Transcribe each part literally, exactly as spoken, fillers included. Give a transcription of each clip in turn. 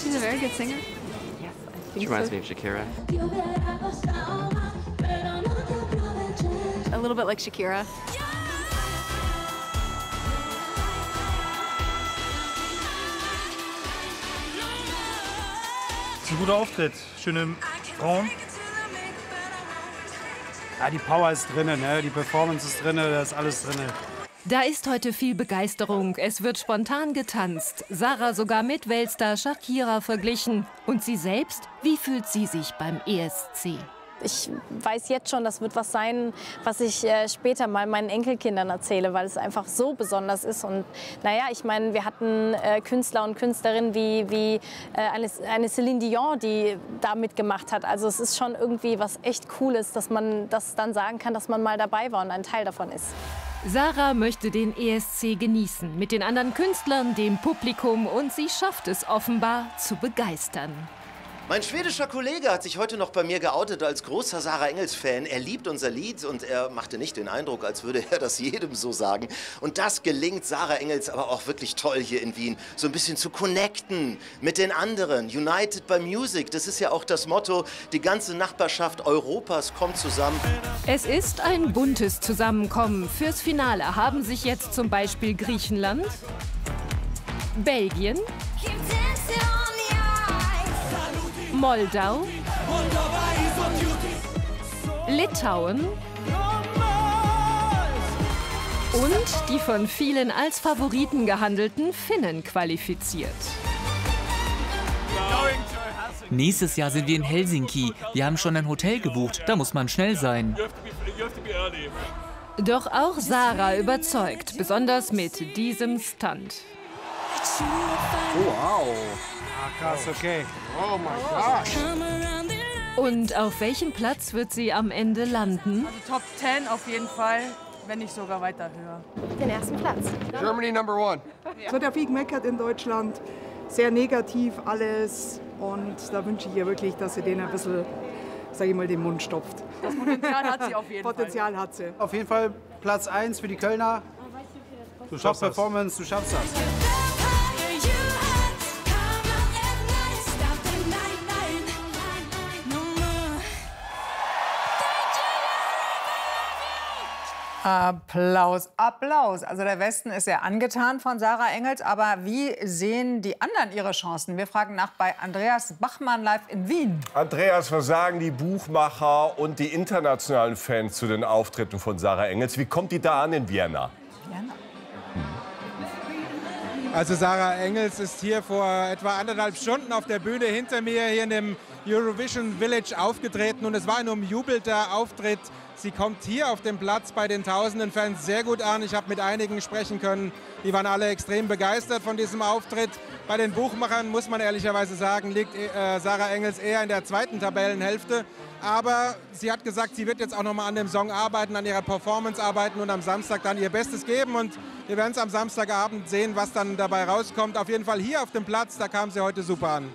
she's a very good singer? Yes, I think She reminds so. me of Shakira. A little bit like Shakira. Das ist ein guter Auftritt. Schöne Frauen. Ja, die Power ist drin, ne? Die Performance ist drin, da ist alles drin. Da ist heute viel Begeisterung. Es wird spontan getanzt. Sarah sogar mit Weltstar Shakira verglichen. Und sie selbst? Wie fühlt sie sich beim E S C? Ich weiß jetzt schon, das wird was sein, was ich äh, später mal meinen Enkelkindern erzähle, weil es einfach so besonders ist. Und naja, ich meine, wir hatten äh, Künstler und Künstlerinnen wie, wie äh, eine, eine Celine Dion, die da mitgemacht hat. Also es ist schon irgendwie was echt Cooles, dass man das dann sagen kann, dass man mal dabei war und ein Teil davon ist. Sarah möchte den E S C genießen, mit den anderen Künstlern, dem Publikum, und sie schafft es offenbar zu begeistern. Mein schwedischer Kollege hat sich heute noch bei mir geoutet als großer Sarah Engels-Fan. Er liebt unser Lied und er machte nicht den Eindruck, als würde er das jedem so sagen. Und das gelingt Sarah Engels aber auch wirklich toll hier in Wien. So ein bisschen zu connecten mit den anderen. United by Music, das ist ja auch das Motto. Die ganze Nachbarschaft Europas kommt zusammen. Es ist ein buntes Zusammenkommen. Fürs Finale haben sich jetzt zum Beispiel Griechenland, Belgien, Moldau, Litauen und die von vielen als Favoriten gehandelten Finnen qualifiziert. Nächstes Jahr sind wir in Helsinki. Wir haben schon ein Hotel gebucht. Da muss man schnell sein. Doch auch Sarah überzeugt, besonders mit diesem Stunt. Oh, wow. Ah, krass, okay. Oh mein Gott. Und auf welchem Platz wird sie am Ende landen? Also Top zehn auf jeden Fall, wenn nicht sogar weiter höher. Den ersten Platz. Germany number one. Es wird ja viel gemeckert in Deutschland, sehr negativ alles. Und da wünsche ich ihr wirklich, dass sie denen ein bisschen, sag ich mal, den Mund stopft. Das Potenzial hat sie auf jeden Potenzial hat sie. Auf jeden Fall Platz eins für die Kölner. Du schaffst Performance, du schaffst das. Applaus, Applaus. Also der Westen ist sehr angetan von Sarah Engels. Aber wie sehen die anderen ihre Chancen? Wir fragen nach bei Andreas Bachmann live in Wien. Andreas, was sagen die Buchmacher und die internationalen Fans zu den Auftritten von Sarah Engels? Wie kommt die da an in Vienna? Vienna. Also Sarah Engels ist hier vor etwa anderthalb Stunden auf der Bühne hinter mir hier in dem Eurovision Village aufgetreten. Und es war ein umjubelter Auftritt. Sie kommt hier auf dem Platz bei den tausenden Fans sehr gut an. Ich habe mit einigen sprechen können. Die waren alle extrem begeistert von diesem Auftritt. Bei den Buchmachern, muss man ehrlicherweise sagen, liegt äh, Sarah Engels eher in der zweiten Tabellenhälfte. Aber sie hat gesagt, sie wird jetzt auch noch mal an dem Song arbeiten, an ihrer Performance arbeiten und am Samstag dann ihr Bestes geben. Und wir werden es am Samstagabend sehen, was dann dabei rauskommt. Auf jeden Fall hier auf dem Platz, da kam sie heute super an.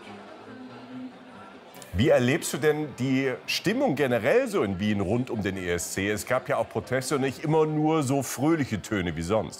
Wie erlebst du denn die Stimmung generell so in Wien rund um den E S C? Es gab ja auch Proteste und nicht immer nur so fröhliche Töne wie sonst.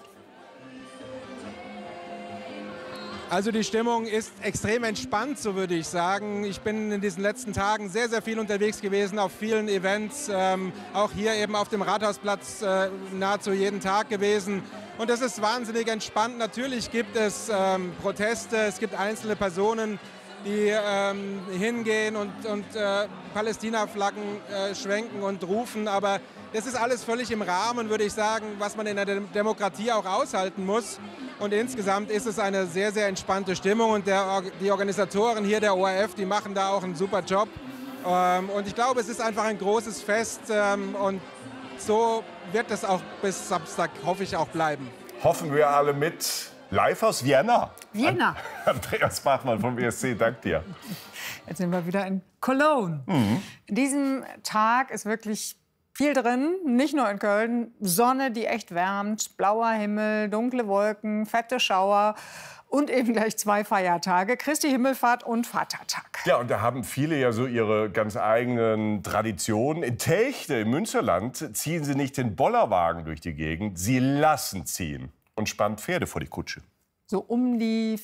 Also die Stimmung ist extrem entspannt, so würde ich sagen. Ich bin in diesen letzten Tagen sehr, sehr viel unterwegs gewesen, auf vielen Events, ähm, auch hier eben auf dem Rathausplatz äh, nahezu jeden Tag gewesen. Und das ist wahnsinnig entspannt. Natürlich gibt es ähm, Proteste, es gibt einzelne Personen, die ähm, hingehen und, und äh, Palästina-Flaggen äh, schwenken und rufen. Aber das ist alles völlig im Rahmen, würde ich sagen, was man in der Demokratie auch aushalten muss. Und insgesamt ist es eine sehr, sehr entspannte Stimmung. Und der, die Organisatoren hier der O R F, die machen da auch einen super Job. Ähm, und ich glaube, es ist einfach ein großes Fest. Ähm, und so wird es auch bis Samstag, hoffe ich, auch bleiben. Hoffen wir alle mit. Live aus Vienna. Vienna. Andreas Bachmann vom E S C, dank dir. Jetzt sind wir wieder in Cologne. Mhm. In diesem Tag ist wirklich viel drin, nicht nur in Köln. Sonne, die echt wärmt, blauer Himmel, dunkle Wolken, fette Schauer und eben gleich zwei Feiertage, Christi Himmelfahrt und Vatertag. Ja, und da haben viele ja so ihre ganz eigenen Traditionen. In Telchte im Münsterland ziehen sie nicht den Bollerwagen durch die Gegend, sie lassen ziehen und spannen Pferde vor die Kutsche. So um die